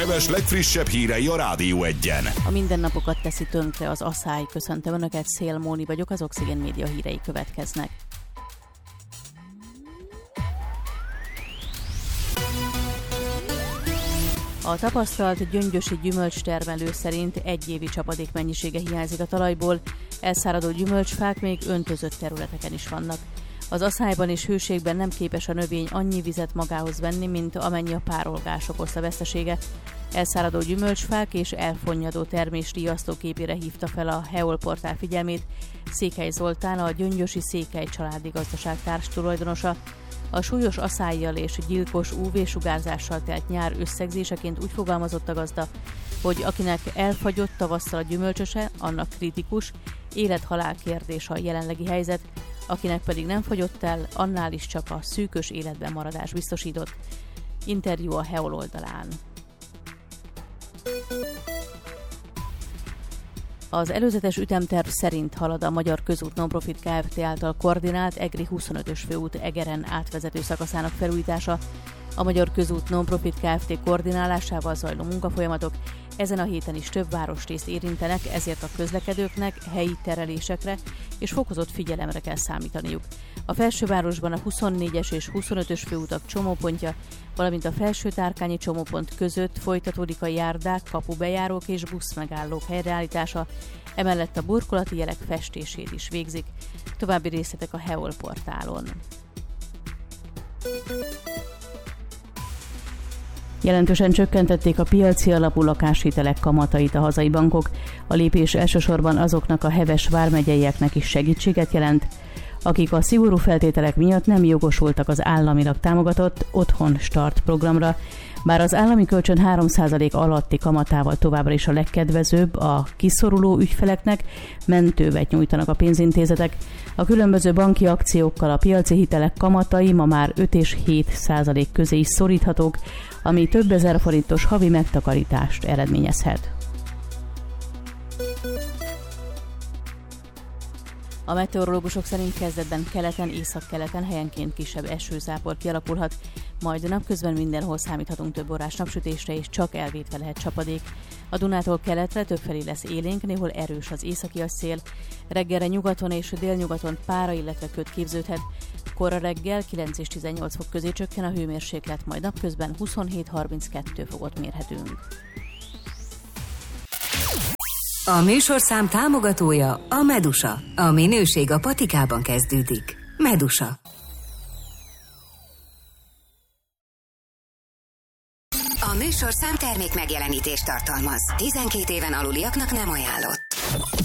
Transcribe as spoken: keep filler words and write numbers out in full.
Heves legfrissebb hírei a Rádió Egyen. A mindennapokat teszi tönkre az asszály. Köszöntöm Önöket, Szél Móni vagyok, az Oxigén Média hírei következnek. A tapasztalt gyöngyösi gyümölcstermelő szerint egyévi csapadék mennyisége hiányzik a talajból, elszáradó gyümölcsfák még öntözött területeken is vannak. Az aszályban és hőségben nem képes a növény annyi vizet magához venni, mint amennyi a párolgás okozta vesztesége. Elszáradó gyümölcsfák és elfonnyadó termés riasztó képére hívta fel a Heol portál figyelmét Székely Zoltán, a gyöngyösi Székely családi gazdaság társtulajdonosa. A súlyos aszályjal és gyilkos ú vé-sugárzással telt nyár összegzéseként úgy fogalmazott a gazda, hogy akinek elfagyott tavasszal a gyümölcsöse, annak kritikus, élet-halál kérdés a jelenlegi helyzet, akinek pedig nem fagyott el, annál is csak a szűkös életben maradás biztosított. Interjú a Heol oldalán. Az előzetes ütemterv szerint halad a Magyar Közút Nonprofit Kft. Által koordinált EGRI huszonötös főút Egeren átvezető szakaszának felújítása. A Magyar Közút Nonprofit Kft. Koordinálásával zajló munkafolyamatok ezen a héten is több városrészt érintenek, ezért a közlekedőknek helyi terelésekre és fokozott figyelemre kell számítaniuk. A felsővárosban a huszonnégyes és huszonötös főutak csomópontja, valamint a Felső-Tárkányi csomópont között folytatódik a járdák, kapubejárók és buszmegállók helyreállítása, emellett a burkolati jelek festését is végzik. További részletek a Heol portálon. Jelentősen csökkentették a piaci alapú lakáshitelek kamatait a hazai bankok. A lépés elsősorban azoknak a heves vármegyeieknek is segítséget jelent, akik a szigorú feltételek miatt nem jogosultak az államilag támogatott Otthon Start programra, bár az állami kölcsön három százalék alatti kamatával továbbra is a legkedvezőbb a kiszoruló ügyfeleknek, mentővet nyújtanak a pénzintézetek. A különböző banki akciókkal a piaci hitelek kamatai ma már öt és hét százalék közé is szoríthatók, ami több ezer forintos havi megtakarítást eredményezhet. A meteorológusok szerint kezdetben keleten, északkeleten helyenként kisebb esőzápor kialakulhat, majd napközben mindenhol számíthatunk több órás napsütésre, és csak elvétve lehet csapadék. A Dunától keletre többfelé lesz élénk, néhol erős az északias szél. Reggelre nyugaton és délnyugaton pára, illetve köd képződhet. Kora reggel kilenc és tizennyolc fok közé csökken a hőmérséklet, majd napközben huszonhét harminckettő fokot mérhetünk. A műsorszám támogatója a Medusa. A minőség a patikában kezdődik. Medusa. A műsorszám termék megjelenítést tartalmaz. tizenkét éven aluliaknak nem ajánlott.